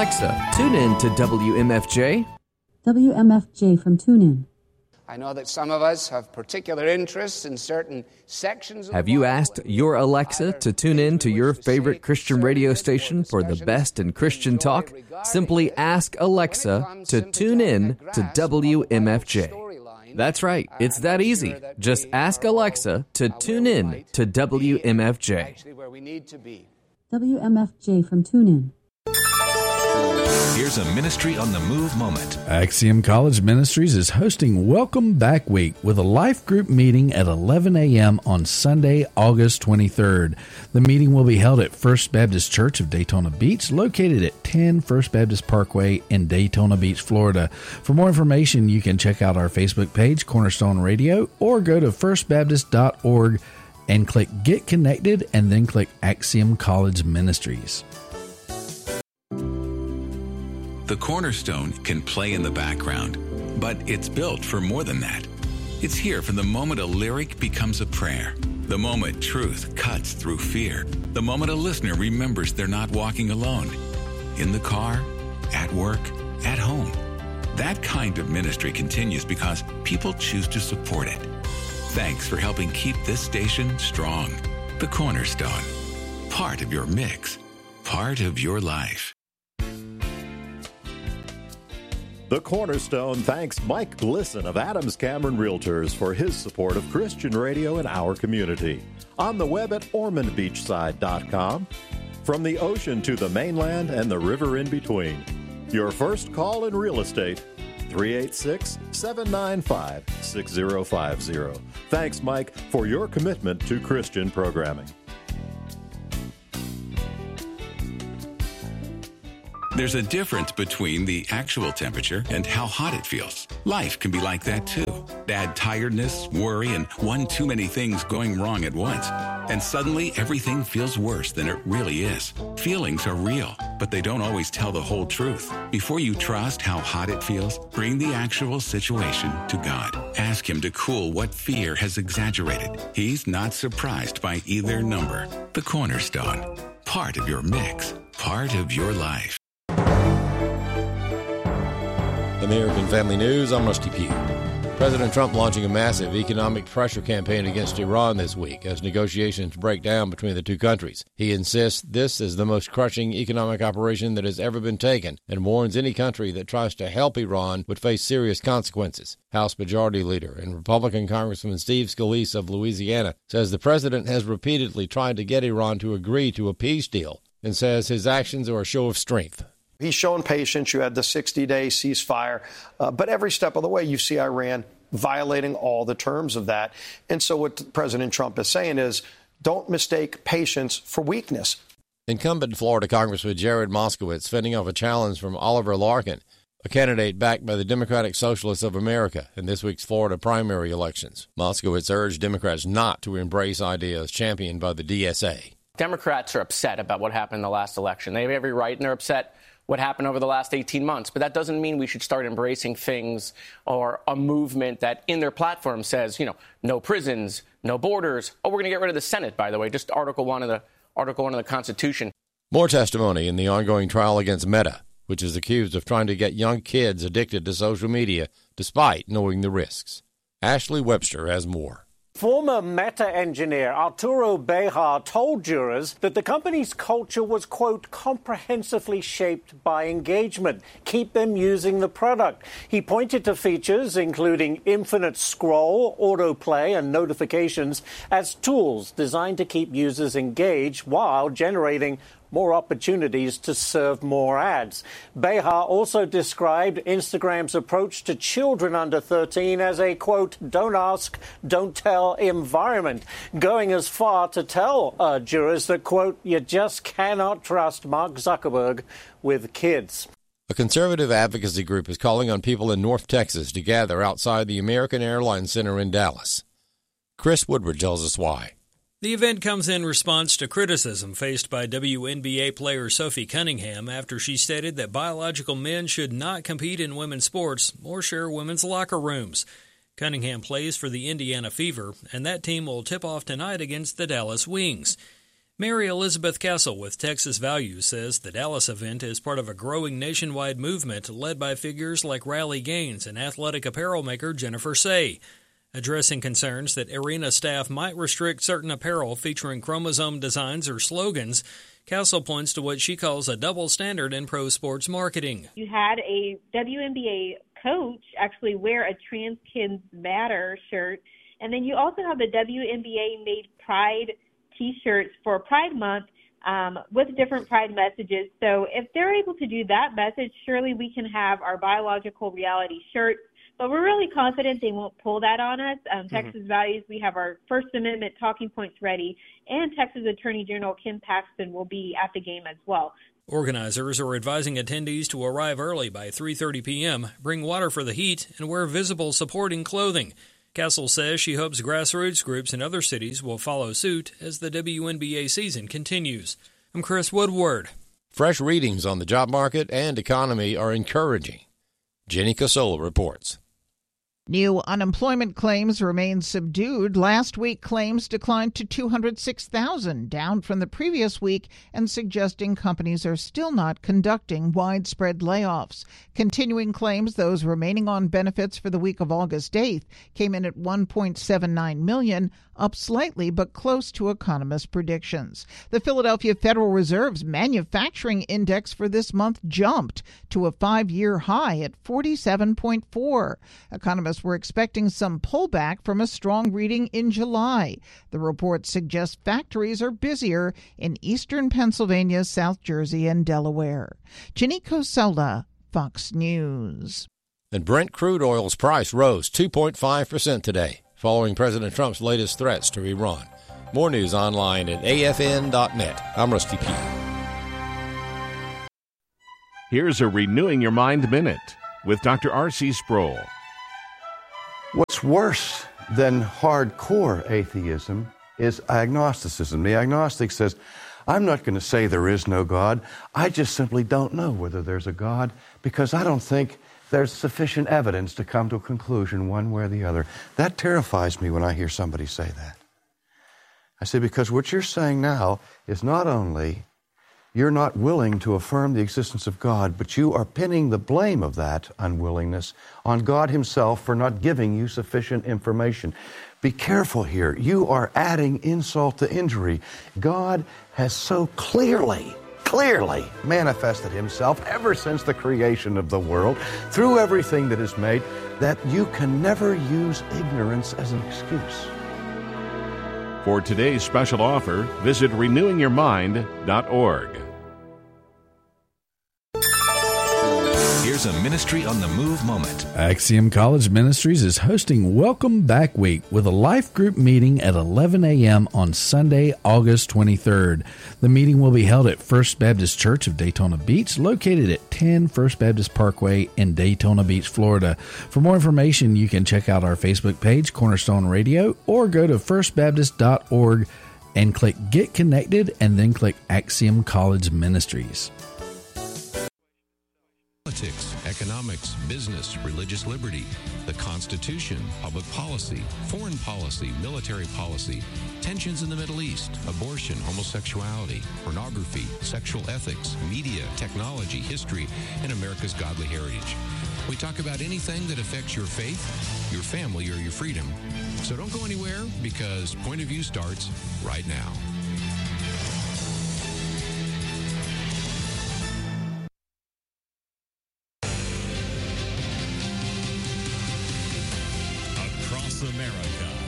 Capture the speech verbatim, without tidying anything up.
Alexa, tune in to W M F J. W M F J from TuneIn. I know that some of us have particular interests in certain sections of Have the you Bible, asked and your Alexa either to tune in to we your wish to favorite see Christian radio sermons or station for the discussions best in Christian enjoyed talk? regarding Simply this? ask When it Alexa comes to simply tune having a in to grasp of W M F J. Bible storyline, That's right, it's I'm that not easy. sure that Just we ask are all, Alexa to uh, where tune we in might to W M F J. be, actually where we need to be. W M F J from TuneIn. Here's a Ministry on the Move moment. Axiom College Ministries is hosting Welcome Back Week with a life group meeting at eleven a.m. on Sunday, August twenty-third. The meeting will be held at First Baptist Church of Daytona Beach, located at ten First Baptist Parkway in Daytona Beach, Florida. For more information, you can check out our Facebook page, Cornerstone Radio, or go to first baptist dot org and click Get Connected and then click Axiom College Ministries. The Cornerstone can play in the background, but it's built for more than that. It's here from the moment a lyric becomes a prayer, the moment truth cuts through fear, the moment a listener remembers they're not walking alone. In the car, at work, at home. That kind of ministry continues because people choose to support it. Thanks for helping keep this station strong. The Cornerstone. Part of your mix. Part of your life. The Cornerstone thanks Mike Glisson of Adams Cameron Realtors for his support of Christian radio in our community. On the web at ormond beachside dot com. From the ocean to the mainland and the river in between. Your first call in real estate, three eight six, seven nine five, six zero five zero. Thanks, Mike, for your commitment to Christian programming. There's a difference between the actual temperature and how hot it feels. Life can be like that too. Add tiredness, worry, and one too many things going wrong at once. And suddenly everything feels worse than it really is. Feelings are real, but they don't always tell the whole truth. Before you trust how hot it feels, bring the actual situation to God. Ask Him to cool what fear has exaggerated. He's not surprised by either number. The Cornerstone. Part of your mix. Part of your life. American Family News, I'm Rusty Pugh. President Trump launching a massive economic pressure campaign against Iran this week as negotiations break down between the two countries. He insists this is the most crushing economic operation that has ever been taken and warns any country that tries to help Iran would face serious consequences. House Majority Leader and Republican Congressman Steve Scalise of Louisiana says the president has repeatedly tried to get Iran to agree to a peace deal and says his actions are a show of strength. He's shown patience. You had the sixty-day ceasefire. Uh, but every step of the way, you see Iran violating all the terms of that. And so what President Trump is saying is, don't mistake patience for weakness. Incumbent Florida Congressman Jared Moskowitz fending off a challenge from Oliver Larkin, a candidate backed by the Democratic Socialists of America in this week's Florida primary elections. Moskowitz urged Democrats not to embrace ideas championed by the D S A. Democrats are upset about what happened in the last election. They have every right, and they're upset what happened over the last eighteen months. But that doesn't mean we should start embracing things or a movement that in their platform says, you know, no prisons, no borders. Oh, we're going to get rid of the Senate, by the way, just Article one of the Article one of the Constitution. More testimony in the ongoing trial against Meta, which is accused of trying to get young kids addicted to social media despite knowing the risks. Ashley Webster has more. Former Meta engineer Arturo Bejar told jurors that the company's culture was, quote, comprehensively shaped by engagement. Keep them using the product. He pointed to features including infinite scroll, autoplay, and notifications as tools designed to keep users engaged while generating more opportunities to serve more ads. Bejar also described Instagram's approach to children under thirteen as a, quote, don't ask, don't tell environment, going as far to tell uh, jurors that, quote, you just cannot trust Mark Zuckerberg with kids. A conservative advocacy group is calling on people in North Texas to gather outside the American Airlines Center in Dallas. Chris Woodward tells us why. The event comes in response to criticism faced by W N B A player Sophie Cunningham after she stated that biological men should not compete in women's sports or share women's locker rooms. Cunningham plays for the Indiana Fever, and that team will tip off tonight against the Dallas Wings. Mary Elizabeth Castle with Texas Values says the Dallas event is part of a growing nationwide movement led by figures like Riley Gaines and athletic apparel maker Jennifer Say. Addressing concerns that arena staff might restrict certain apparel featuring chromosome designs or slogans, Castle points to what she calls a double standard in pro sports marketing. You had a W N B A coach actually wear a Trans Kids Matter shirt, and then you also have the W N B A made Pride T-shirts for Pride Month um, with different Pride messages. So if they're able to do that message, surely we can have our biological reality shirts. But we're really confident they won't pull that on us. Um, mm-hmm. Texas Values, we have our First Amendment talking points ready, and Texas Attorney General Ken Paxton will be at the game as well. Organizers are advising attendees to arrive early by three thirty p.m., bring water for the heat, and wear visible supporting clothing. Castle says she hopes grassroots groups in other cities will follow suit as the W N B A season continues. I'm Chris Woodward. Fresh readings on the job market and economy are encouraging. Jenny Casola reports. New unemployment claims remain subdued. Last week, claims declined to two hundred six thousand, down from the previous week, and suggesting companies are still not conducting widespread layoffs. Continuing claims, those remaining on benefits for the week of August eighth, came in at one point seven nine million, up slightly but close to economists' predictions. The Philadelphia Federal Reserve's manufacturing index for this month jumped to a five-year high at forty-seven point four. Economists were expecting some pullback from a strong reading in July. The report suggests factories are busier in eastern Pennsylvania, South Jersey, and Delaware. Jenny Cosola, Fox News. And Brent crude oil's price rose two point five percent today, following President Trump's latest threats to Iran. More news online at A F N dot net. I'm Rusty Pugh. Here's a Renewing Your Mind Minute with Doctor R C Sproul. What's worse than hardcore atheism is agnosticism. The agnostic says, I'm not going to say there is no God. I just simply don't know whether there's a God because I don't think there's sufficient evidence to come to a conclusion one way or the other. That terrifies me when I hear somebody say that. I say, because what you're saying now is not only you're not willing to affirm the existence of God, but you are pinning the blame of that unwillingness on God himself for not giving you sufficient information. Be careful here. You are adding insult to injury. God has so clearly clearly manifested himself ever since the creation of the world, through everything that is made, that you can never use ignorance as an excuse. For today's special offer, visit renewing your mind dot org. Here's a Ministry on the Move moment. Axiom College Ministries is hosting Welcome Back Week with a life group meeting at eleven a.m. on Sunday, August twenty-third. The meeting will be held at First Baptist Church of Daytona Beach, located at ten First Baptist Parkway in Daytona Beach, Florida. For more information, you can check out our Facebook page, Cornerstone Radio, or go to first baptist dot org and click Get Connected and then click Axiom College Ministries. Politics, economics, business, religious liberty, the Constitution, public policy, foreign policy, military policy, tensions in the Middle East, abortion, homosexuality, pornography, sexual ethics, media, technology, history, and America's godly heritage. We talk about anything that affects your faith, your family, or your freedom. So don't go anywhere, because Point of View starts right now. America,